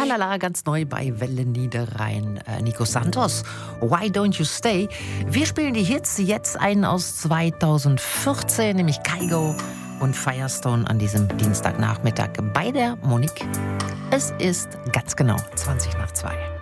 Tralala, ganz neu bei Welle Niederrhein. Nico Santos, Why Don't You Stay? Wir spielen die Hits jetzt ein aus 2014, nämlich Kygo und Firestone an diesem Dienstagnachmittag bei der Monique. Es ist ganz genau 20 nach 2.